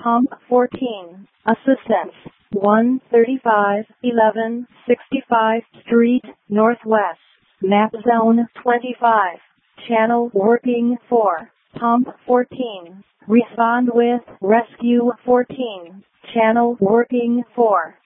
Pump 14. Assistance. 135 11 65 Street, Northwest. Map Zone 25. Channel working 4. Pump 14. Respond with Rescue 14. Channel working 4.